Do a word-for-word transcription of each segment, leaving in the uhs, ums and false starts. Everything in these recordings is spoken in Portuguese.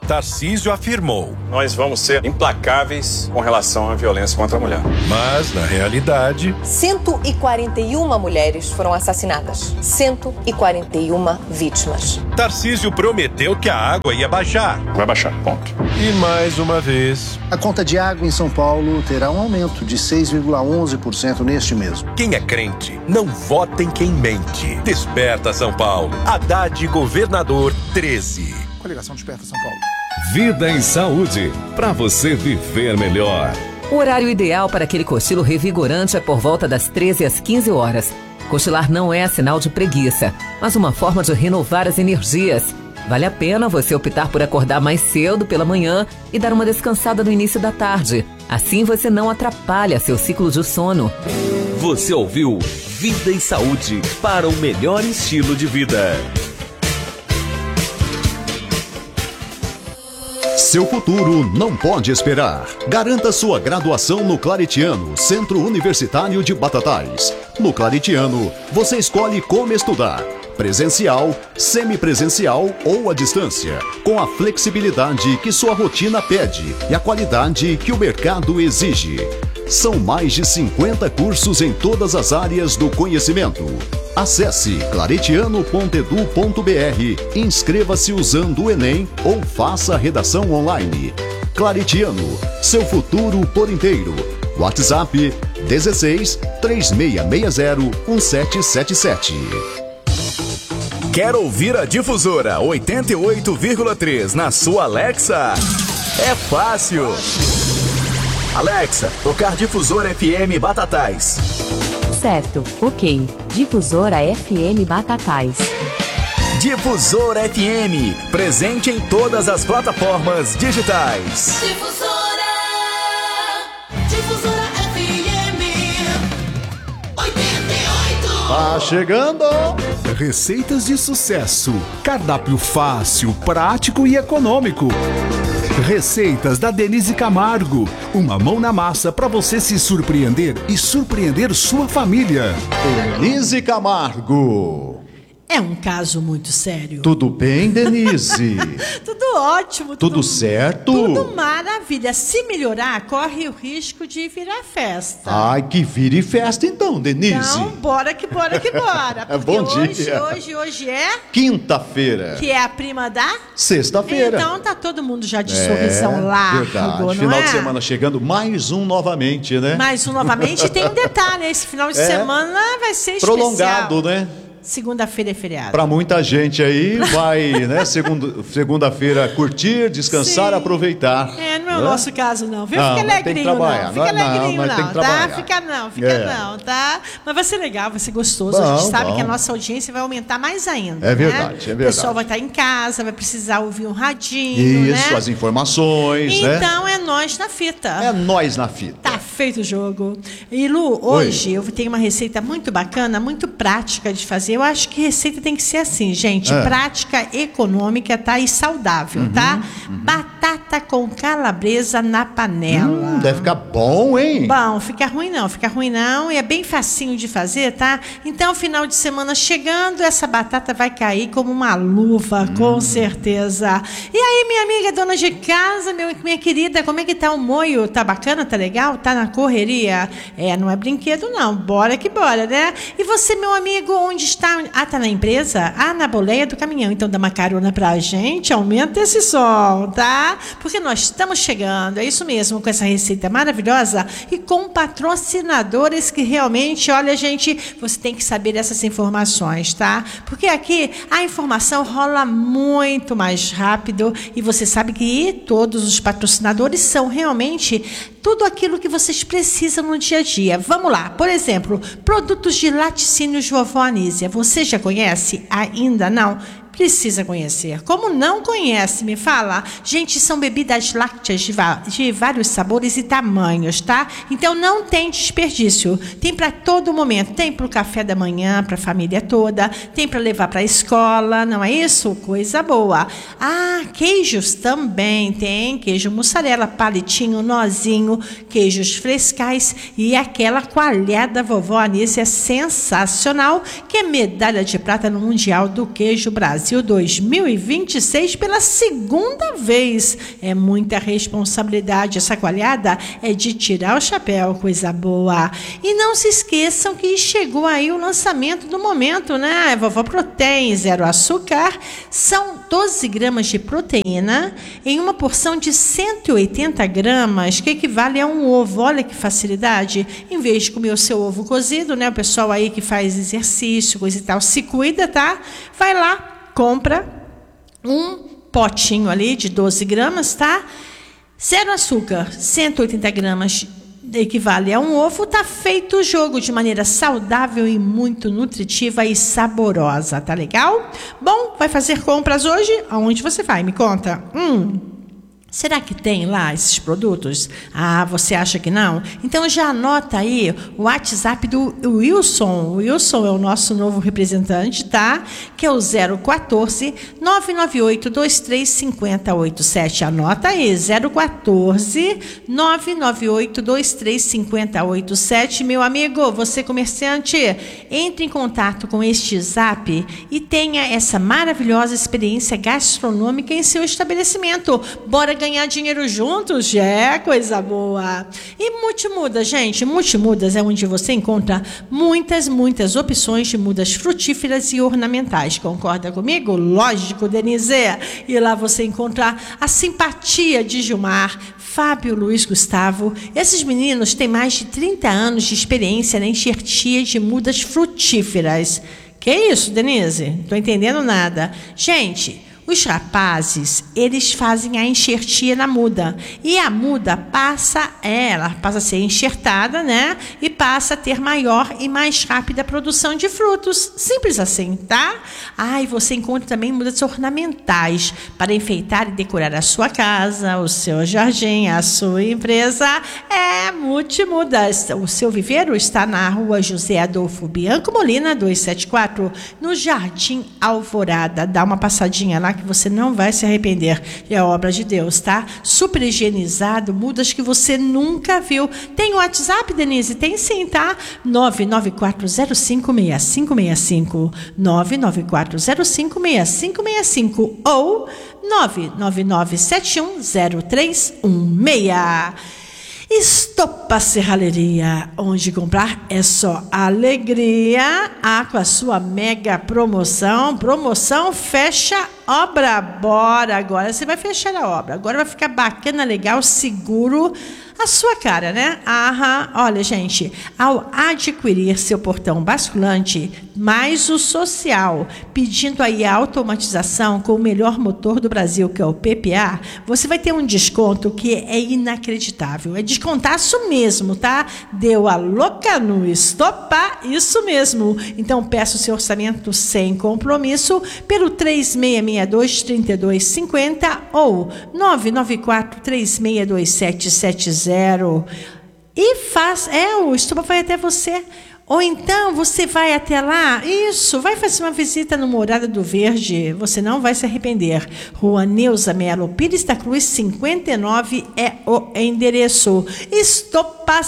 Tarcísio afirmou: nós vamos ser implacáveis com relação à violência contra a mulher. Mas, na realidade, cento e quarenta e uma mulheres foram assassinadas. cento e quarenta e uma vítimas. Tarcísio prometeu que a água ia baixar. Vai baixar, ponto. E mais uma vez, a conta de água em São Paulo terá um aumento de seis vírgula onze por cento neste mês. Quem é crente, não vota em quem mente. Desperta São Paulo. Haddad, governador treze. Coligação Desperta São Paulo. Vida em saúde, para você viver melhor. O horário ideal para aquele cochilo revigorante é por volta das treze às quinze horas. Cochilar não é sinal de preguiça, mas uma forma de renovar as energias. Vale a pena você optar por acordar mais cedo pela manhã e dar uma descansada no início da tarde. Assim você não atrapalha seu ciclo de sono. Você ouviu Vida e Saúde para o melhor estilo de vida. Seu futuro não pode esperar. Garanta sua graduação no Claretiano, Centro Universitário de Batatais. No Claretiano, você escolhe como estudar. Presencial, semipresencial ou à distância, com a flexibilidade que sua rotina pede e a qualidade que o mercado exige. São mais de cinquenta cursos em todas as áreas do conhecimento. Acesse claretiano ponto edu ponto br, inscreva-se usando o Enem ou faça a redação online. Claretiano, seu futuro por inteiro. WhatsApp dezesseis, três seis seis zero, um sete sete sete. Quer ouvir a Difusora oitenta e oito vírgula três na sua Alexa? É fácil. Alexa, tocar Difusora F M Batatais. Certo, ok. Difusora F M Batatais. Difusora F M, presente em todas as plataformas digitais. Difusora, Difusora F M oitenta e oito. Tá chegando! Receitas de sucesso. Cardápio fácil, prático e econômico. Receitas da Denise Camargo. Uma mão na massa para você se surpreender e surpreender sua família. Denise Camargo. É um caso muito sério. Tudo bem, Denise? Tudo ótimo. Tudo, tudo certo? Tudo maravilha. Se melhorar, corre o risco de virar festa. Ai, que vire festa então, Denise. Então, bora que bora que bora. É bom hoje, dia. Hoje, hoje é... Quinta-feira. Que é a prima da... Sexta-feira. Então tá todo mundo já de sorrisão é, largo, verdade. não Final é? de semana chegando, mais um novamente, né? Mais um novamente. E tem um detalhe, esse final de é. semana vai ser prolongado, especial. né? Segunda-feira é feriado. Para muita gente aí, vai, né? Segunda, segunda-feira curtir, descansar, Sim. aproveitar. É, não é o né? nosso caso, não. Viu? Não, fica alegrinho, não. Fica não, alegrinho, não, não, tá? Fica não, fica é. não, tá? Mas vai ser legal, vai ser gostoso. Bom, a gente sabe bom. que a nossa audiência vai aumentar mais ainda. É verdade, né? é verdade. O pessoal vai estar em casa, vai precisar ouvir um radinho, Isso, né? as informações, então, né? é nós na fita. É nós na fita. Tá feito o jogo. E Lu, hoje Oi. eu tenho uma receita muito bacana, muito prática de fazer. Eu acho que receita tem que ser assim, gente, é. prática, econômica, tá? E saudável, uhum, tá? Uhum. Batata com calabresa na panela. Hum, deve ficar bom, hein? Bom, fica ruim não, fica ruim não. E é bem facinho de fazer, tá? Então, final de semana chegando, essa batata vai cair como uma luva, hum. com certeza. E aí, minha amiga, dona de casa, meu, minha querida, como é que tá o moio? Tá bacana? Tá legal? Tá na correria? É, não é brinquedo não. Bora que bora, né? E você, meu amigo, onde está? Ah, tá na empresa? Ah, na boleia do caminhão. Então dá uma carona pra gente, aumenta esse som, tá? Porque nós estamos chegando, é isso mesmo, com essa receita maravilhosa e com patrocinadores que realmente, olha, gente, você tem que saber essas informações, tá? Porque aqui a informação rola muito mais rápido e você sabe que todos os patrocinadores são realmente tudo aquilo que vocês precisam no dia a dia. Vamos lá, por exemplo, produtos de laticínios vovó Anísia. Você já conhece? Ainda não? Precisa conhecer. Como não conhece, me fala? Gente, são bebidas lácteas de, de vários sabores e tamanhos, tá? Então não tem desperdício. Tem para todo momento. Tem para o café da manhã, para a família toda. Tem para levar para a escola, não é isso? Coisa boa. Ah, queijos também tem. Queijo mussarela, palitinho, nozinho, queijos frescais e aquela coalhada vovó Anísia sensacional, que é medalha de prata no Mundial do Queijo Brasil. Brasil dois mil e vinte e seis pela segunda vez. É muita responsabilidade. Essa coalhada é de tirar o chapéu, coisa boa. E não se esqueçam que chegou aí o lançamento do momento, né? Vovó Protein, zero açúcar. São doze gramas de proteína em uma porção de cento e oitenta gramas, que equivale a um ovo. Olha que facilidade. Em vez de comer o seu ovo cozido, né? O pessoal aí que faz exercício, coisa e tal, se cuida, tá? Vai lá, compra um potinho ali de doze gramas, tá? Zero açúcar, cento e oitenta gramas, equivale a um ovo. Tá feito o jogo de maneira saudável e muito nutritiva e saborosa, tá legal? Bom, vai fazer compras hoje? Aonde você vai? Me conta. Hum... Será que tem lá esses produtos? Ah, você acha que não? Então já anota aí o WhatsApp do Wilson. O Wilson é o nosso novo representante, tá? Que é o zero quatorze, nove nove oito, dois três cinco zero oito sete. Anota aí, zero quatorze, nove nove oito, dois três cinco zero oito sete. Meu amigo, você comerciante, entre em contato com este zap e tenha essa maravilhosa experiência gastronômica em seu estabelecimento. Bora ganhar dinheiro juntos? É coisa boa. E Multimudas, gente, Multimudas é onde você encontra muitas, muitas opções de mudas frutíferas e ornamentais. Concorda comigo? Lógico, Denise. E lá você encontra a simpatia de Gilmar, Fábio, Luiz Gustavo. Esses meninos têm mais de trinta anos de experiência na enxertia de mudas frutíferas. Que isso, Denise? Não estou entendendo nada. Gente, os rapazes, eles fazem a enxertia na muda. E a muda passa, ela passa a ser enxertada, né? E passa a ter maior e mais rápida produção de frutos. Simples assim, tá? Ah, e você encontra também mudas ornamentais para enfeitar e decorar a sua casa, o seu jardim, a sua empresa. É Multimudas. O seu viveiro está na rua José Adolfo Bianco Molina, duzentos e setenta e quatro, no Jardim Alvorada. Dá uma passadinha lá que você não vai se arrepender. É obra de Deus, tá? Super higienizado, mudas que você nunca viu. Tem o WhatsApp, Denise? Tem sim, tá? nove nove quatro zero cinco seis cinco seis cinco, nove nove quatro zero cinco seis cinco seis cinco ou nove nove nove sete um zero três um seis. Estopa Serralheria, onde comprar é só alegria. Ah, com a sua mega promoção. Promoção fecha obra. Bora, agora você vai fechar a obra. Agora vai ficar bacana, legal, seguro. A sua cara, né? Aham. Olha, gente, ao adquirir seu portão basculante, mais o social, pedindo aí a automatização com o melhor motor do Brasil, que é o P P A, você vai ter um desconto que é inacreditável. É descontaço mesmo, tá? Deu a louca no Estopa, isso mesmo. Então, peça o seu orçamento sem compromisso pelo três seis seis dois, três dois cinco zero ou nove nove quatro três seis dois sete sete zero. E faz, é, o Estopa vai até você. Ou então você vai até lá, isso, vai fazer uma visita no Morada do Verde, você não vai se arrepender. Rua Neuza Melo Pires da Cruz, cinquenta e nove é o endereço. Estopa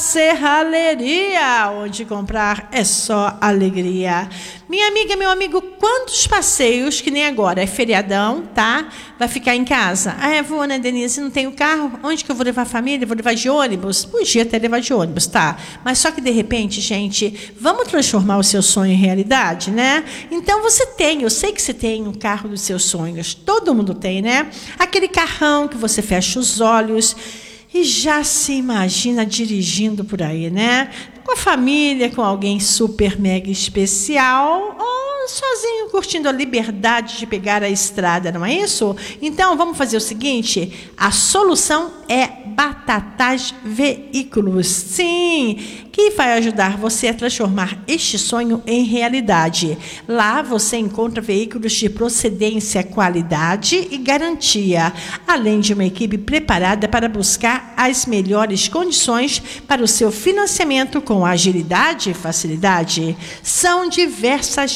Serralheria, onde comprar é só alegria. Minha amiga, meu amigo, quantos passeios, que nem agora, é feriadão, tá? Vai ficar em casa. Ah, eu vou, né, Denise? Não tenho carro? Onde que eu vou levar a família? Vou levar de ônibus? Podia até levar de ônibus, tá? Mas só que, de repente, gente, vamos transformar o seu sonho em realidade, né? Então, você tem, eu sei que você tem um carro dos seus sonhos. Todo mundo tem, né? Aquele carrão que você fecha os olhos e já se imagina dirigindo por aí, né? Com a família, com alguém super mega especial, ou sozinho, curtindo a liberdade de pegar a estrada, não é isso? Então, vamos fazer o seguinte, a solução é Batatais Veículos. Sim, que vai ajudar você a transformar este sonho em realidade. Lá você encontra veículos de procedência, qualidade e garantia, além de uma equipe preparada para buscar as melhores condições para o seu financiamento com agilidade e facilidade. São diversas marcas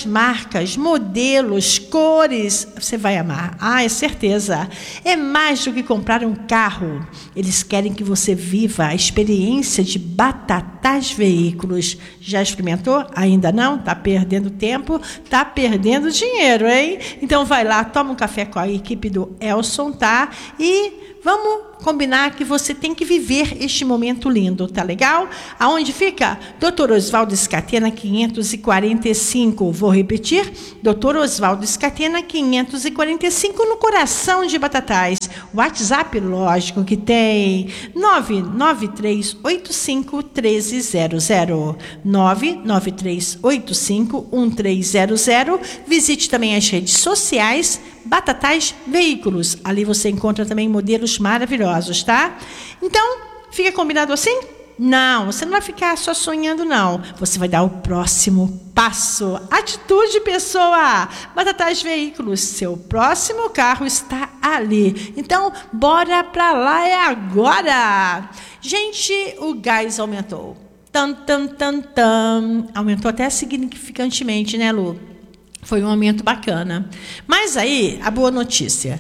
marcas, modelos, cores. Você vai amar. Ah, é certeza. É mais do que comprar um carro. Eles querem que você viva a experiência de Batatais Veículos. Já experimentou? Ainda não? Tá perdendo tempo? Tá perdendo dinheiro, hein? Então vai lá, toma um café com a equipe do Elson, tá? E vamos combinar que você tem que viver este momento lindo, tá legal? Aonde fica? doutor Oswaldo Scatena, quinhentos e quarenta e cinco. Vou repetir. doutor Oswaldo Scatena, quinhentos e quarenta e cinco, no coração de Batatais. WhatsApp, lógico que tem. nove nove três oito cinco um três zero zero. nove nove três oito cinco um três zero zero. Visite também as redes sociais Batatais Veículos. Ali você encontra também modelos maravilhosos, tá? Então, fica combinado assim? Não, você não vai ficar só sonhando, não. Você vai dar o próximo passo. Atitude, pessoa! Batatais Veículos, seu próximo carro está ali. Então, bora pra lá, é agora! Gente, o gás aumentou. Tam, tam, tam, tam. Aumentou até significantemente, né, Lu? Foi um aumento bacana. Mas aí, a boa notícia.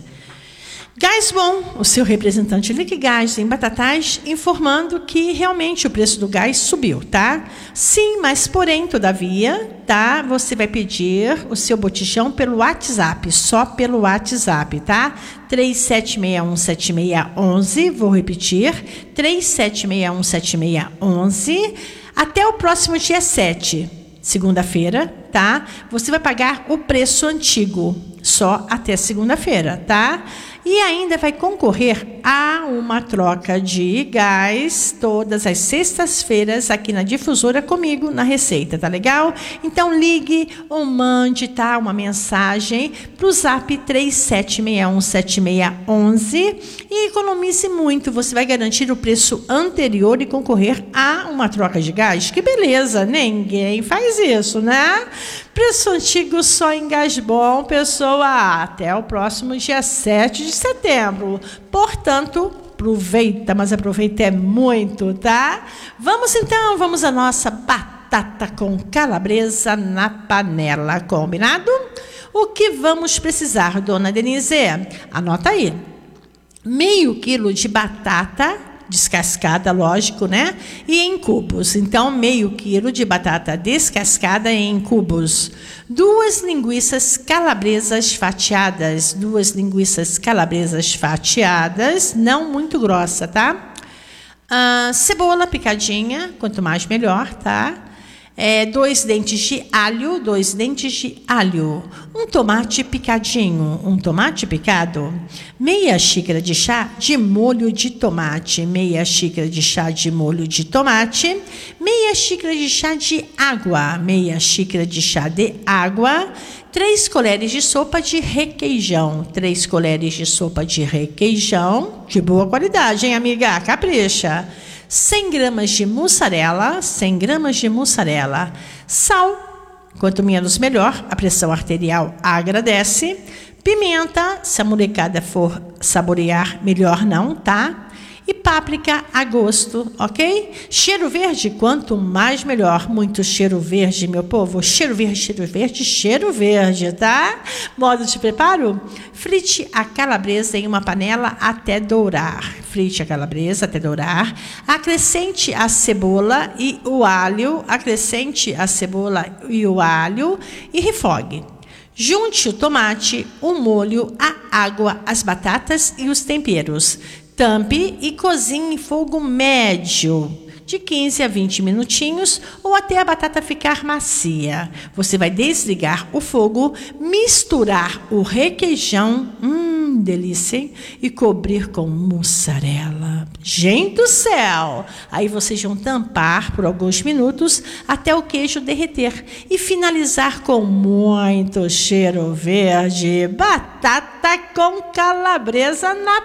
Gás Bom, o seu representante Liquigás em Batatais, informando que realmente o preço do gás subiu, tá? Sim, mas porém, todavia, tá? Você vai pedir o seu botijão pelo WhatsApp, só pelo WhatsApp, tá? três sete seis um sete seis um um, vou repetir, três sete seis um sete seis um um, até o próximo dia sete, segunda-feira, tá? Você vai pagar o preço antigo, só até segunda-feira, tá? E ainda vai concorrer a uma troca de gás todas as sextas-feiras aqui na Difusora comigo na Receita, tá legal? Então ligue ou mande, tá, uma mensagem pro zap três sete seis um sete seis um um e economize muito. Você vai garantir o preço anterior e concorrer a uma troca de gás. Que beleza, ninguém faz isso, né? Preço antigo só em Gás Bom, pessoa, até o próximo dia sete de setembro. Portanto, aproveita, mas aproveita é muito, tá? Vamos então, vamos à nossa batata com calabresa na panela, combinado? O que vamos precisar, dona Denise? Anota aí. Meio quilo de batata descascada, lógico, né? E em cubos. Então, meio quilo de batata descascada em cubos. Duas linguiças calabresas fatiadas. Duas linguiças calabresas fatiadas, não muito grossa, tá? Ah, cebola picadinha, quanto mais melhor, tá? É, dois dentes de alho, dois dentes de alho, um tomate picadinho, um tomate picado, meia xícara de chá de molho de tomate, meia xícara de chá de molho de tomate, meia xícara de chá de água, meia xícara de chá de água, três colheres de sopa de requeijão, três colheres de sopa de requeijão, de boa qualidade, hein, amiga? Capricha. cem gramas de mussarela, cem gramas de mussarela, sal, quanto menos melhor, a pressão arterial agradece, pimenta, se a molecada for saborear, melhor não, tá? E páprica a gosto, ok? Cheiro verde, quanto mais melhor. Muito cheiro verde, meu povo. Cheiro verde, cheiro verde, cheiro verde, tá? Modo de preparo? Frite a calabresa em uma panela até dourar. Frite a calabresa até dourar. Acrescente a cebola e o alho. Acrescente a cebola e o alho e refogue. Junte o tomate, o molho, a água, as batatas e os temperos. Tampe e cozinhe em fogo médio, de quinze a vinte minutinhos ou até a batata ficar macia. Você vai desligar o fogo, misturar o requeijão, hum, delícia, hein? E cobrir com mussarela. Gente do céu! Aí vocês vão tampar por alguns minutos até o queijo derreter e finalizar com muito cheiro verde. Batata com calabresa na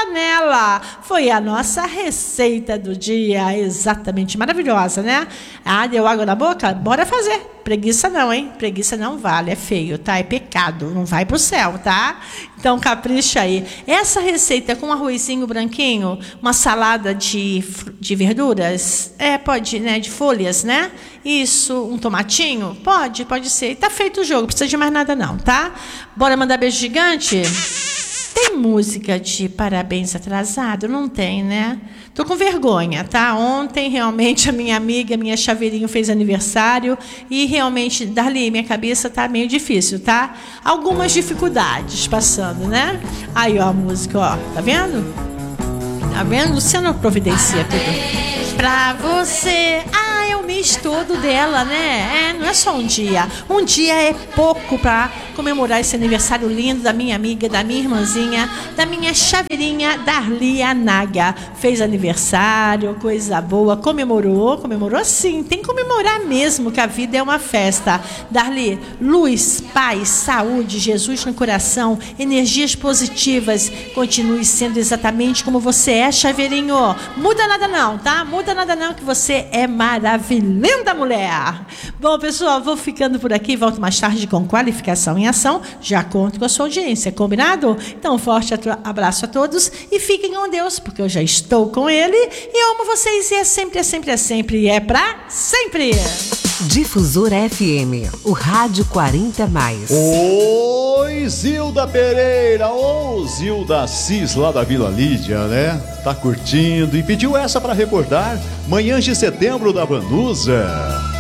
panela. Foi a nossa receita do dia, exatamente maravilhosa, né? Ah, deu água na boca? Bora fazer. Preguiça não, hein? Preguiça não vale, é feio, tá? É pecado, não vai pro céu, tá? Então capricha aí. Essa receita com um arrozinho branquinho, uma salada de, de verduras, é, pode, né? De folhas, né? Isso, um tomatinho, pode, pode ser. E tá feito o jogo, não precisa de mais nada não, tá? Bora mandar beijo gigante? Tem música de parabéns atrasado? Não tem, né? Tô com vergonha, tá? Ontem, realmente, a minha amiga, minha chaveirinho, fez aniversário e, realmente, Darli, minha cabeça tá meio difícil, tá? Algumas dificuldades passando, né? Aí, ó, a música, ó. Tá vendo? Tá vendo? Luciano providencia tudo. Pra você... Ah, é o mês todo dela, né? É, não é só um dia. Um dia é pouco pra comemorar esse aniversário lindo da minha amiga, da minha irmãzinha, da minha chaveirinha, Darli Anaga. Fez aniversário, coisa boa, comemorou, comemorou sim, tem que comemorar mesmo, que a vida é uma festa. Darli, luz, paz, saúde, Jesus no coração, energias positivas, continue sendo exatamente como você é, chaveirinho. Muda nada não, tá? Muda nada não, que você é maravilhosa, mulher. Bom, pessoal, vou ficando por aqui, volto mais tarde com qualificação em ação, já conto com a sua audiência, combinado? Então, um forte abraço a todos e fiquem com Deus, porque eu já estou com Ele e amo vocês e é sempre, é sempre, é sempre e é pra sempre. Difusora F M, o rádio quarenta mais. Oi, Zilda Pereira, ou Zilda Cis lá da Vila Lídia, né? Tá curtindo e pediu essa para recordar Manhãs de Setembro da Vanusa.